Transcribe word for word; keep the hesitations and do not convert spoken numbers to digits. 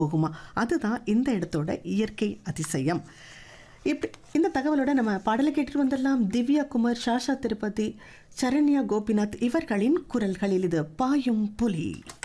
போகுமா? அதுதான் இந்த இடத்தோட இயற்கை அதிசயம். இப்படி இந்த தகவலோட நம்ம பாடலை கேட்டுட்டு வந்துடலாம். திவ்யா குமார், சாஷா திருப்பதி, சரண்யா கோபிநாத் இவர்களின் குரல்களில் இது பாயும் புலி.